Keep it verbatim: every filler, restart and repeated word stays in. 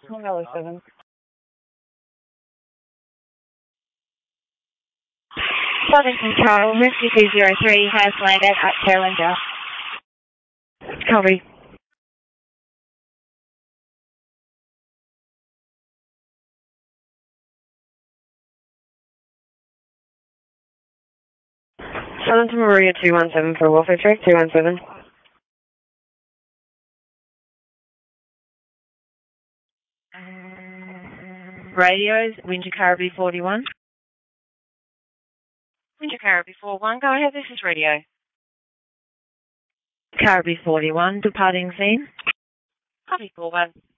one dollar seven. Southern Control, Rescue two zero three has landed at Challenger. Copy. Southern to Maria two one seven for Warfare Track two one seven. Radios, Winter Caribou forty-one. Winter Caribou forty-one, go ahead, this is radio. Caribou forty-one, departing scene. Copy, four one.